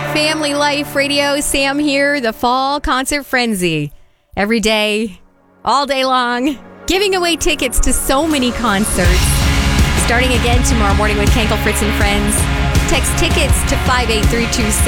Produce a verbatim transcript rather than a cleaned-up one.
Family Life Radio, Sam here, the Fall Concert Frenzy. Every day, all day long, giving away tickets to so many concerts. Starting again tomorrow morning with Kenkel, Fritz, and Friends. Text tickets to five eight three two six.